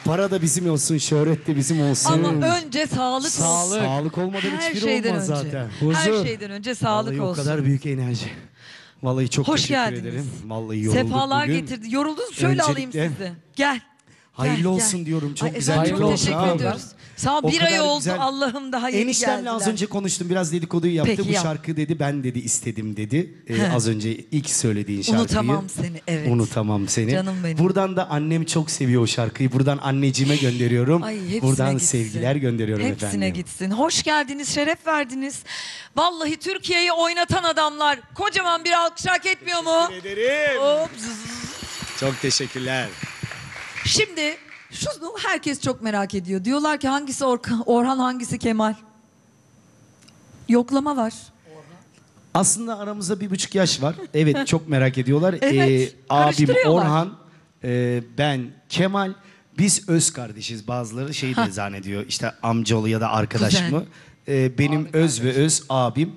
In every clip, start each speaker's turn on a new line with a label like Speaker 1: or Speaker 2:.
Speaker 1: Para da bizim olsun, şöhret de bizim olsun.
Speaker 2: Ama önce sağlık olsun.
Speaker 1: Sağlık olmadan
Speaker 2: Her
Speaker 1: hiçbiri
Speaker 2: şeyden
Speaker 1: olmaz
Speaker 2: önce.
Speaker 1: zaten.
Speaker 2: Her şeyden önce sağlık
Speaker 1: Vallahi
Speaker 2: olsun.
Speaker 1: o kadar büyük enerji. Vallahi çok
Speaker 2: Hoş
Speaker 1: teşekkür
Speaker 2: geldiniz.
Speaker 1: ederim. Vallahi yorulduk
Speaker 2: Sefalar
Speaker 1: bugün.
Speaker 2: getirdi. Yoruldunuz, şöyle alayım
Speaker 1: Öncelikle-
Speaker 2: sizi. Gel.
Speaker 1: Hayırlı
Speaker 2: Gel,
Speaker 1: olsun
Speaker 2: gel.
Speaker 1: diyorum. Çok
Speaker 2: Ay,
Speaker 1: güzel
Speaker 2: efendim,
Speaker 1: bir
Speaker 2: çok
Speaker 1: program.
Speaker 2: teşekkür ediyoruz. Sağ ol.
Speaker 1: O
Speaker 2: Bir ay
Speaker 1: kadar
Speaker 2: oldu.
Speaker 1: güzel.
Speaker 2: Allah'ım daha yeni
Speaker 1: Eniştemle
Speaker 2: geldiler.
Speaker 1: az önce konuştum. Biraz dedikoduyu yaptı.
Speaker 2: Peki,
Speaker 1: Bu
Speaker 2: yap.
Speaker 1: şarkı dedi ben dedi istedim dedi. Az önce ilk söylediğin şarkıyı.
Speaker 2: Unutamam seni, evet.
Speaker 1: Unutamam seni.
Speaker 2: Canım benim.
Speaker 1: Buradan da annem çok seviyor o şarkıyı. Buradan anneciğime gönderiyorum.
Speaker 2: Ay, hepsine
Speaker 1: Buradan
Speaker 2: gitsin.
Speaker 1: sevgiler gönderiyorum
Speaker 2: Hepsine
Speaker 1: efendim.
Speaker 2: gitsin. Hoş geldiniz, şeref verdiniz. Vallahi Türkiye'yi oynatan adamlar. Kocaman bir alkış hak etmiyor mu?
Speaker 1: Teşekkür ederim.
Speaker 2: Hop.
Speaker 1: Çok teşekkürler.
Speaker 2: Şimdi şunu herkes çok merak ediyor. Diyorlar ki hangisi Orhan, hangisi Kemal? Yoklama var.
Speaker 1: Aslında aramızda 1,5 yaş var. Evet çok merak ediyorlar.
Speaker 2: Evet,
Speaker 1: Abim
Speaker 2: karıştırıyorlar.
Speaker 1: Orhan, ben Kemal. Biz öz kardeşiz. Bazıları şey de zannediyor. İşte amcaoğlu ya da arkadaş
Speaker 2: Kuzen.
Speaker 1: mı? Benim öz ve öz abim.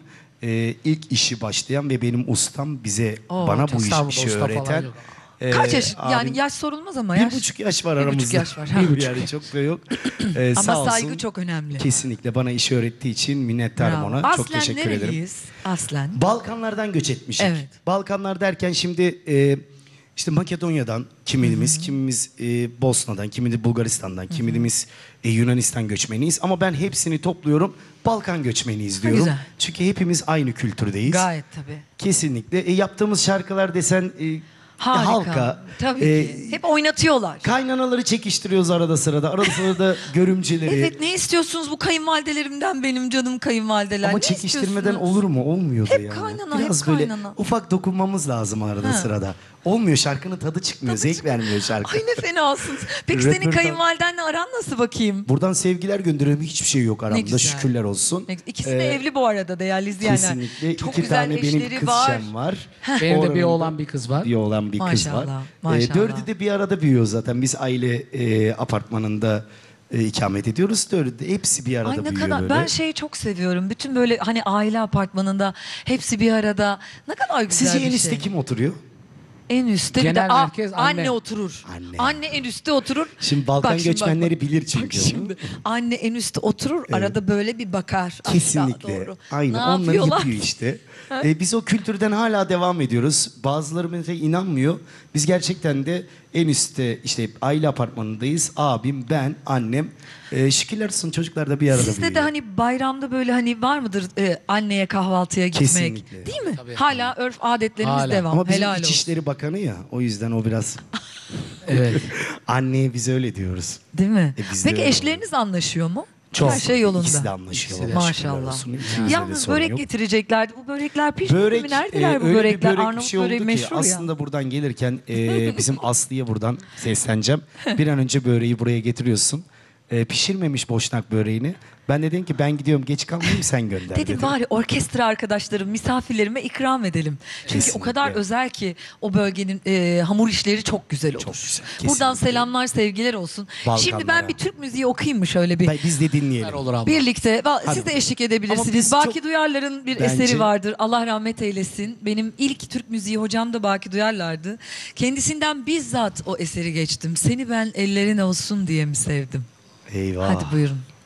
Speaker 1: İlk işi başlayan ve benim ustam bize bana bu
Speaker 3: estağfurullah,
Speaker 1: işi
Speaker 3: usta falan
Speaker 1: öğreten.
Speaker 3: yok.
Speaker 2: Kaç yaş?
Speaker 1: abim-
Speaker 2: Yani yaş sorulmaz ama yaş.
Speaker 1: 1,5 yaş var
Speaker 2: 1,5
Speaker 1: aramızda.
Speaker 2: yaş var.
Speaker 1: Yani çok da yok.
Speaker 2: Ama
Speaker 1: Sağ olsun.
Speaker 2: saygı çok önemli.
Speaker 1: Kesinlikle bana işi öğrettiği için minnettarım
Speaker 2: Bravo.
Speaker 1: ona.
Speaker 2: Aslen
Speaker 1: Çok teşekkür ederim.
Speaker 2: nereliyiz? Aslen.
Speaker 1: Balkanlardan göç etmişik.
Speaker 2: Evet.
Speaker 1: Balkanlar derken şimdi işte Makedonya'dan kimimiz Bosna'dan, kimimiz Bulgaristan'dan, kimimiz Yunanistan göçmeniyiz. Ama ben hepsini topluyorum. Balkan göçmeniyiz diyorum.
Speaker 2: güzel.
Speaker 1: Çünkü hepimiz aynı kültürdeyiz.
Speaker 2: Gayet tabii.
Speaker 1: Kesinlikle. Yaptığımız şarkılar desen
Speaker 2: Harika.
Speaker 1: halka.
Speaker 2: Tabii ki. Hep oynatıyorlar.
Speaker 1: Kaynanaları çekiştiriyoruz arada sırada. Arada sırada görümceleri.
Speaker 2: Evet, ne istiyorsunuz bu kayınvalidelerimden, benim canım kayınvalideler?
Speaker 1: Ama
Speaker 2: Ne
Speaker 1: çekiştirmeden
Speaker 2: istiyorsunuz?
Speaker 1: olur mu? Olmuyor da
Speaker 2: Hep
Speaker 1: yani.
Speaker 2: kaynana,
Speaker 1: Biraz
Speaker 2: hep
Speaker 1: böyle
Speaker 2: kaynana.
Speaker 1: ufak dokunmamız lazım arada sırada. Olmuyor, şarkının tadı çıkmıyor, zevk vermiyor şarkı.
Speaker 2: Ay ne fenasınız. Peki senin
Speaker 1: Röportaj-
Speaker 2: kayınvalidenle aran nasıl bakayım?
Speaker 1: Buradan sevgiler gönderiyorum. Hiçbir şey yok aramda.
Speaker 2: güzel.
Speaker 1: Şükürler olsun.
Speaker 2: İkisi de evli bu arada değerli izleyenler.
Speaker 1: Kesinlikle.
Speaker 2: Çok
Speaker 1: 2
Speaker 2: güzel
Speaker 1: tane benim
Speaker 2: eşleri
Speaker 1: kız
Speaker 2: var.
Speaker 1: şem var.
Speaker 3: Benim de bir
Speaker 1: Oranın da
Speaker 3: oğlan bir kız var.
Speaker 1: Bir oğlan bir kız var.
Speaker 2: Maşallah, maşallah.
Speaker 1: 4'ü de bir arada büyüyor zaten. Biz aile apartmanında ikamet ediyoruz. 4'ü de hepsi bir arada
Speaker 2: Ay ne
Speaker 1: büyüyor
Speaker 2: kadar
Speaker 1: böyle.
Speaker 2: ben şeyi çok seviyorum. Bütün böyle hani aile apartmanında hepsi bir arada. Ne kadar güzel
Speaker 1: Sizce
Speaker 2: bir
Speaker 1: en üstte
Speaker 2: şey.
Speaker 1: kim oturuyor?
Speaker 2: En üstte bir de
Speaker 3: Genel merkez
Speaker 2: anne
Speaker 3: anne.
Speaker 2: oturur.
Speaker 1: Anne.
Speaker 2: Anne en üstte oturur.
Speaker 1: Şimdi Balkan
Speaker 2: Bak şimdi,
Speaker 1: göçmenleri
Speaker 2: bak.
Speaker 1: bilir çünkü.
Speaker 2: Bak
Speaker 1: onu.
Speaker 2: şimdi anne en üstte oturur, arada böyle bir bakar aşağı
Speaker 1: Kesinlikle.
Speaker 2: doğru.
Speaker 1: Aynen.
Speaker 2: Ne
Speaker 1: Onlar
Speaker 2: yapıyorlar?
Speaker 1: yapıyor işte. Biz o kültürden hala devam ediyoruz. Bazıları mesela inanmıyor. Biz gerçekten de en üstte işte aile apartmanındayız. Abim, ben, annem. Şükürler olsun çocuklar da bir arada
Speaker 2: Sizde
Speaker 1: büyüyor.
Speaker 2: de hani bayramda böyle hani var mıdır anneye kahvaltıya gitmek?
Speaker 1: Kesinlikle.
Speaker 2: Değil mi?
Speaker 3: Tabii.
Speaker 2: Hala örf adetlerimiz
Speaker 3: Hala.
Speaker 2: devam.
Speaker 1: Ama bizim
Speaker 2: Helal olsun.
Speaker 1: İçişleri Bakanı ya. O yüzden o biraz
Speaker 3: Evet.
Speaker 1: anneye biz öyle diyoruz.
Speaker 2: Değil mi?
Speaker 1: Biz de
Speaker 2: Peki
Speaker 1: öyle.
Speaker 2: eşleriniz anlaşıyor mu?
Speaker 1: Çok.
Speaker 2: Her şey yolunda.
Speaker 1: İkisi de anlaşıyorlar.
Speaker 3: İkisi de.
Speaker 1: şükürler
Speaker 2: Maşallah.
Speaker 1: olsun. İkimizde de
Speaker 2: Yalnız
Speaker 1: sorun
Speaker 2: börek
Speaker 1: yok.
Speaker 2: getireceklerdi. Bu börekler pişmedi
Speaker 1: Börek,
Speaker 2: mi? Neredeler bu
Speaker 1: öyle
Speaker 2: börekler?
Speaker 1: bir börek bir
Speaker 2: Arnavut
Speaker 1: şey
Speaker 2: böreği
Speaker 1: oldu ki
Speaker 2: meşhur ya.
Speaker 1: aslında buradan gelirken bizim Aslı'ya buradan sesleneceğim. Bir an önce böreği buraya getiriyorsun. Pişirmemiş boşnak böreğini. Ben de dedim ki ben gidiyorum geç kalmayayım sen gönder
Speaker 2: Dedim
Speaker 1: dedim.
Speaker 2: bari orkestra arkadaşlarım, misafirlerime ikram edelim. Çünkü
Speaker 1: Kesinlikle.
Speaker 2: o kadar özel ki o bölgenin hamur işleri çok güzel olur.
Speaker 1: Çok güzel,
Speaker 2: Buradan
Speaker 1: kesinlikle.
Speaker 2: selamlar, sevgiler olsun. Şimdi ben
Speaker 1: Balkanlara.
Speaker 2: bir Türk müziği okuyayım mı şöyle bir?
Speaker 1: Biz de dinleyelim.
Speaker 3: Olur abla.
Speaker 2: Birlikte siz
Speaker 1: Hadi.
Speaker 2: de eşlik
Speaker 1: Ama
Speaker 2: edebilirsiniz.
Speaker 1: biz
Speaker 2: Baki
Speaker 1: çok-
Speaker 2: Duyarlar'ın bir
Speaker 1: Bence-
Speaker 2: eseri vardır. Allah rahmet eylesin. Benim ilk Türk müziği hocam da Baki Duyarlar'dı. Kendisinden bizzat o eseri geçtim. Seni ben ellerin olsun diye mi sevdim?
Speaker 1: Eyvah.
Speaker 2: Hadi buyurun.